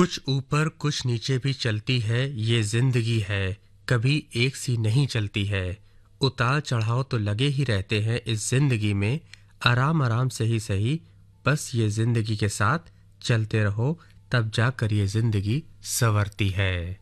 कुछ ऊपर कुछ नीचे भी चलती है, ये जिंदगी है, कभी एक सी नहीं चलती है। उतार चढ़ाव तो लगे ही रहते हैं इस जिंदगी में, आराम आराम से ही सही, बस ये जिंदगी के साथ चलते रहो, तब जाकर ये जिंदगी संवरती है।